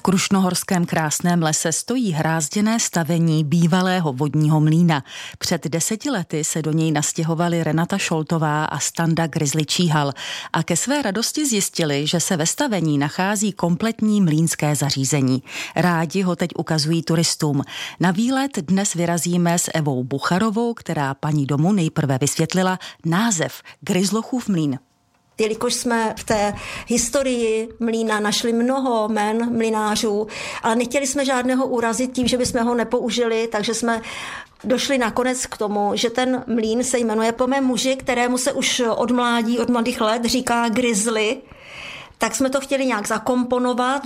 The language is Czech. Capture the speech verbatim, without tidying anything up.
krušnohorském krásném lese stojí hrázděné stavení bývalého vodního mlýna. Před deseti lety se do něj nastěhovali Renata Šoltová a Standa Grizzly Číhal a ke své radosti zjistili, že se ve stavení nachází kompletní mlýnské zařízení. Rádi ho teď ukazují turistům. Na výlet dnes vyrazíme s Evou Bucharovou, která paní domu nejprve vysvětlila název Grizzlochův mlýn. Jelikož jsme v té historii mlýna našli mnoho jmen mlynářů, ale nechtěli jsme žádného urazit tím, že bychom ho nepoužili, takže jsme došli nakonec k tomu, že ten mlýn se jmenuje po mém muži, kterému se už od mládí, od mladých let říká Grizzly. Tak jsme to chtěli nějak zakomponovat,